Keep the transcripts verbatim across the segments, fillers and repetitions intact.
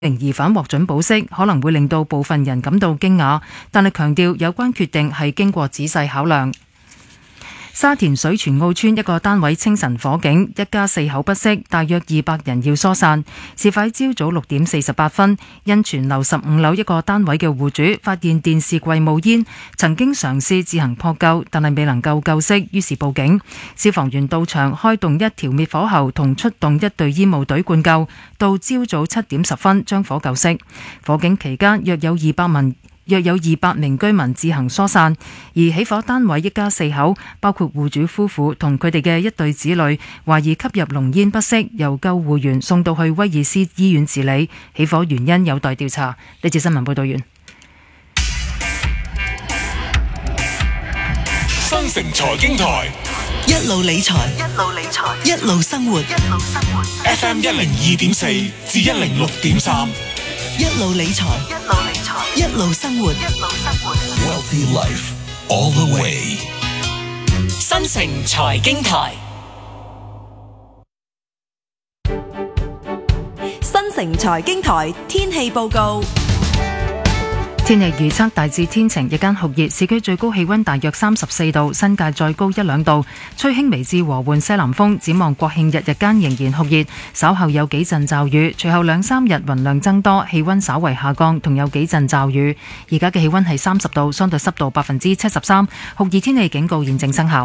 名疑犯獲准保釋，可能會令到部分人感到驚訝，但係強調有關決定係經過仔細考量。沙田水泉澳村一個單位清晨火警，一家四口不適，大約二百人要疏散。事發朝早六點四十八分，因全樓十五樓一個單位嘅戶主發現電視櫃冒煙，曾經嘗試自行撲救，但係未能夠救熄，於是報警。消防員到場開動一條滅火喉同出動一隊煙霧隊灌救，到朝早七點十分將火救熄。火警期間約有二百名約有二百名居民自行疏散，而起火單位一家四口，包括戶主夫婦同佢哋嘅一對子女，懷疑吸入濃煙不適，由救護員送到去威爾斯醫院治理。起火原因有待調查。呢節新聞報道完。 新城財經台一路理財， 一路理財， 一路生活， 一路生活。 F M 一零二點四至一零六點三， 一路理財， 一路理財， 一路生活， 一路生活。 Wealthy Life all the way。 新城財經台， 新城財經台天氣報告。 天氣預測大致天晴，日間酷熱，市區最高氣溫大約三十四度，新界再高一兩度，吹輕微至和緩西南風。展望國慶日日間仍然酷熱，稍後有幾陣驟雨，隨後兩三日雲量增多，氣溫稍為下降，同有幾陣驟雨。而家嘅氣溫係三十度，相對濕度百分之七十三，酷熱天氣警告現正生效。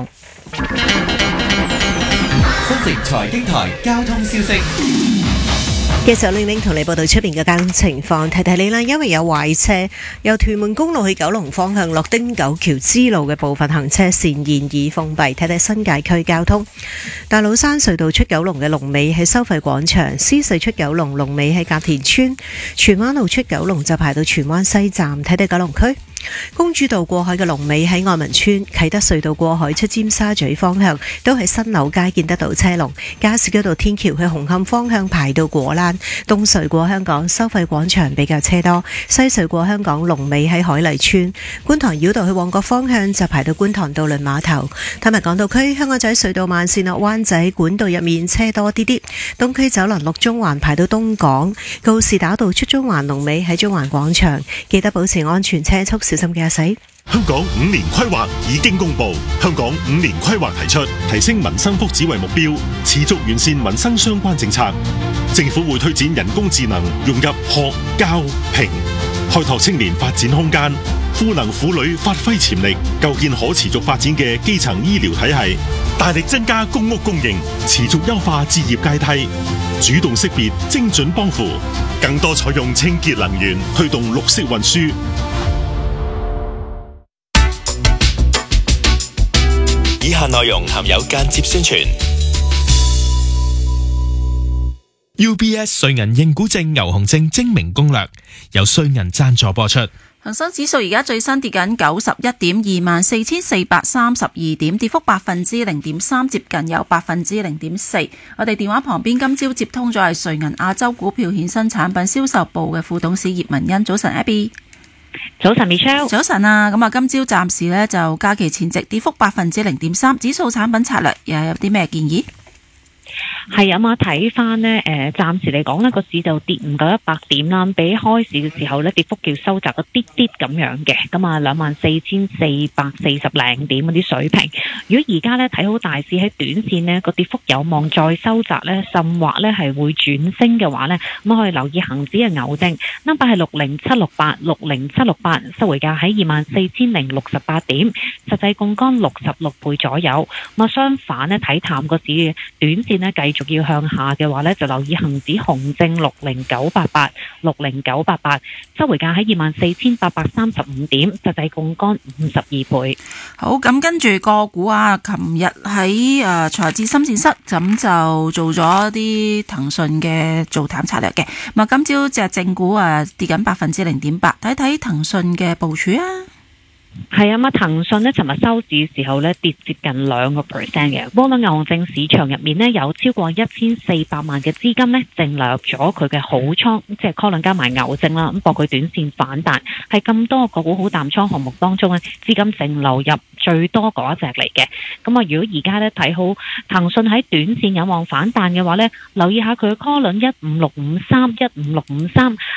新城財經台交通消息。 嘅時候，玲玲同你報道出邊嘅交通情況，提提你啦。因為有壞車，由屯門公路去九龍方向落汀九橋支路嘅部分行車線現已封閉。睇睇新界區交通，大老山隧道出九龍嘅龍尾喺收費廣場，獅隧出九龍龍尾喺隔田村，荃灣路出九龍就排到荃灣西站。睇睇九龍區。公主道過海嘅龍尾喺愛民村，啟德隧道過海出尖沙咀方向都喺新樓街見得到車龍，加士居道天橋去紅磡方向排到果欄，東隧過香港收費廣場比較車多，西隧過香港龍尾喺海麗村，觀塘繞道去旺角方向就排到觀塘渡輪碼頭。同埋港島區香港仔隧道慢線落灣仔管道入面車多啲啲，東區走廊落中環排到東港，告士打道出中環龍尾喺中環廣場，記得保持安全車速，小心駕駛。 香港五年規劃已經公布，香港五年規劃提出提升民生福祉為目標，持續完善民生相關政策。政府會推展人工智能融入學教評，開拓青年發展空間，賦能婦女發揮潛力，構建可持續發展嘅基層醫療體系，大力增加公屋供應，持續優化置業階梯，主動識別精準幫扶，更多採用清潔能源，推動綠色運輸。 以下內容含有間接宣傳。 U B S 瑞銀認股證牛熊證精明攻略，由瑞銀贊助播出。 恒生指數而家最新跌緊九十一點，二萬四千四百三十二點，跌幅百分之零點三，接近有百分之零點四。我哋電話旁邊今朝接通咗係瑞銀亞洲股票衍生產品銷售部嘅副董事葉文欣。早晨 Abby。 早晨 Michelle。 早晨啊，咁啊今朝暫時呢就假期前夕跌幅百分之零點三，指數產品策略又有啲咩建議？ 係啊嘛，睇翻呢，誒，暫時嚟講呢個市就跌唔夠一百點啦，比開市嘅時候呢，跌幅叫收窄咗啲啲咁樣嘅，咁啊兩萬四千四百四十零點嗰啲水平。如果而家呢睇好大市喺短線呢個跌幅有望再收窄呢，甚或呢係會轉升嘅話呢，咁可以留意恒指嘅牛證 number 係六零七六八六零七六八，收回價喺二萬四千零六十八點，實際槓桿六十六倍左右。咁啊相反呢，睇淡個市嘅短線呢，繼續要向下嘅話呢，就留意恒指紅證六零九八八六零九八八，收回價喺二萬四千八百三十五點，實際槓桿五十二倍。 好，咁跟住個股啊，琴日喺誒財智深圳室咁就做咗啲騰訊嘅做淡策略嘅。咁啊，今朝隻正股啊跌緊百分之零點八，睇睇騰訊嘅部署啊。 係啊，咁騰訊呢，尋日收市嘅時候呢，跌接近兩個 percent 嘅。窩輪牛熊證市場入面呢，有超過一千四百萬嘅資金呢，淨流入咗佢嘅好倉，即係 call 輪加埋牛證啦，咁博佢短線反彈。係咁多個股好淡倉項目當中呢，資金淨流入最多嗰一隻嚟嘅。咁啊，如果而家咧睇好騰訊喺短線有望反彈嘅話咧，留意下佢嘅 call 輪一五六五三一五六五三